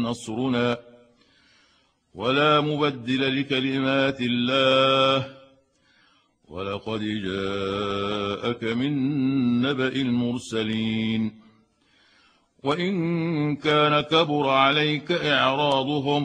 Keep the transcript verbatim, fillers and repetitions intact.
نصرنا ولا مبدل لكلمات الله ولقد جاءك من نبأ المرسلين وإن كان كبر عليك إعراضهم